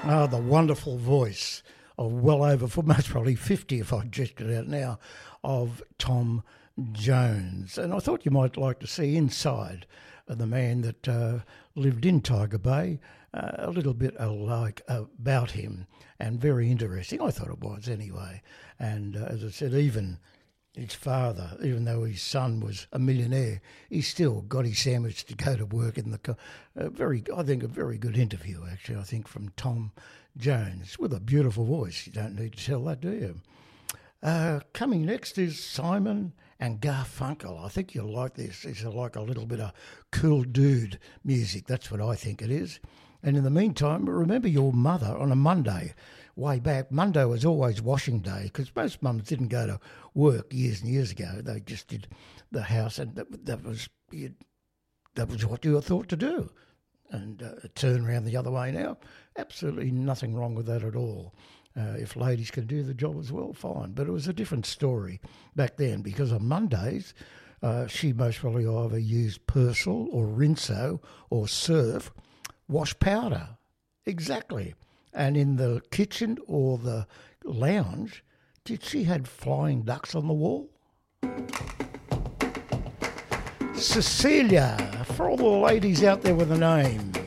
Ah, the wonderful voice of well over, for most probably 50 if I just get out now, of Tom Jones. And I thought you might like to see inside the man that lived in Tiger Bay, a little bit like about him, and very interesting. I thought it was anyway. And as I said, even his father, even though his son was a millionaire, he still got his sandwich to go to work in the a very good interview, actually, I think, from Tom Jones, with a beautiful voice. You don't need to tell that, do you? Coming next is Simon and Garfunkel. I think you'll like this. It's like a little bit of cool dude music. That's what I think it is. And in the meantime, remember your mother on a Monday. Way back, Monday was always washing day because most mums didn't go to work years and years ago. They just did the house, and that was what you were thought to do. And turn around the other way now, absolutely nothing wrong with that at all. If ladies can do the job as well, fine. But it was a different story back then because on Mondays, she most probably either used Persil or Rinso or Surf wash powder. Exactly. And in the kitchen or the lounge, did she had flying ducks on the wall? Cecilia, for all the ladies out there with a name.